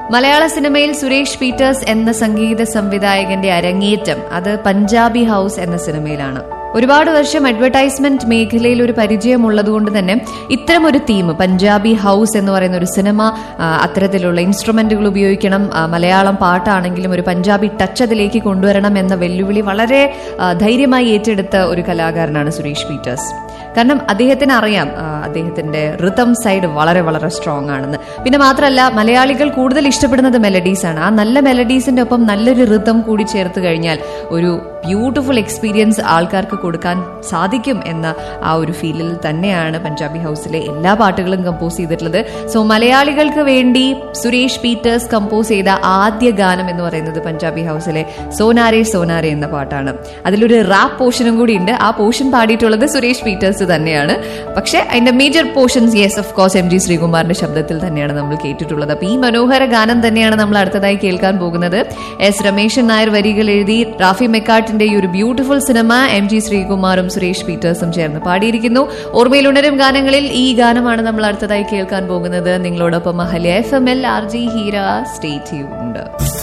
മലയാള സിനിമയിൽ സുരേഷ് പീറ്റേഴ്സ് എന്ന സംഗീത സംവിധായകന്റെ അരങ്ങേറ്റം അത് പഞ്ചാബി ഹൗസ് എന്ന സിനിമയിലാണ്. ഒരുപാട് വർഷം അഡ്വർടൈസ്മെന്റ് മേഖലയിൽ ഒരു പരിചയമുള്ളതുകൊണ്ട് തന്നെ ഇത്തരം ഒരു തീം, പഞ്ചാബി ഹൗസ് എന്ന് പറയുന്ന ഒരു സിനിമ, അത്തരത്തിലുള്ള ഇൻസ്ട്രുമെന്റുകൾ ഉപയോഗിക്കണം, മലയാളം പാട്ടാണെങ്കിലും ഒരു പഞ്ചാബി ടച്ച് അതിലേക്ക് കൊണ്ടുവരണം എന്ന വെല്ലുവിളി വളരെ ധൈര്യമായി ഏറ്റെടുത്ത ഒരു കലാകാരനാണ് സുരേഷ് പീറ്റേഴ്സ്. കാരണം അദ്ദേഹത്തിന് അറിയാം അദ്ദേഹത്തിന്റെ റിതം സൈഡ് വളരെ വളരെ സ്ട്രോങ് ആണെന്ന്. പിന്നെ മാത്രമല്ല, മലയാളികൾ കൂടുതൽ ഇഷ്ടപ്പെടുന്നത് മെലഡീസ് ആണ്. ആ നല്ല മെലഡീസിന്റെ ഒപ്പം നല്ലൊരു റിതം കൂടി ചേർത്ത് കഴിഞ്ഞാൽ ഒരു ബ്യൂട്ടിഫുൾ എക്സ്പീരിയൻസ് ആൾക്കാർക്ക് കൊടുക്കാൻ സാധിക്കും എന്ന ആ ഒരു ഫീലിൽ തന്നെയാണ് പഞ്ചാബി ഹൗസിലെ എല്ലാ പാട്ടുകളും കമ്പോസ് ചെയ്തിട്ടുള്ളത്. സോ മലയാളികൾക്ക് വേണ്ടി സുരേഷ് പീറ്റേഴ്സ് കമ്പോസ് ചെയ്ത ആദ്യ ഗാനം എന്ന് പറയുന്നത് പഞ്ചാബി ഹൗസിലെ സോനാരെ സോനാരെ എന്ന പാട്ടാണ്. അതിലൊരു റാപ്പ് പോർഷനും കൂടി ഉണ്ട്. ആ പോർഷൻ പാടിയിട്ടുള്ളത് സുരേഷ് പീറ്റേഴ്സ് തന്നെയാണ്. പക്ഷെ അതിന്റെ major portions yes of course M G ശ്രീകുമാറിന്റെ ശബ്ദത്തിൽ തന്നെയാണ് നമ്മൾ കേട്ടിട്ടുള്ളത്. അപ്പൊ ഈ മനോഹര ഗാനം തന്നെയാണ് നമ്മൾ അടുത്തതായി കേൾക്കാൻ പോകുന്നത്. എസ് രമേശൻ നായർ വരികൾ എഴുതി റാഫി മെക്കാട്ടിന്റെ ഈ ഒരു beautiful cinema M G ശ്രീകുമാറും Suresh പീറ്റേഴ്സും ചേർന്ന് പാടിയിരിക്കുന്നു. ഓർമ്മയിൽ ഉണരും ഗാനങ്ങളിൽ ഈ ഗാനമാണ് നമ്മൾ അടുത്തതായി കേൾക്കാൻ പോകുന്നത്. നിങ്ങളോടൊപ്പം Ahalya FM-ൽ RJ Heera. Stay tuned.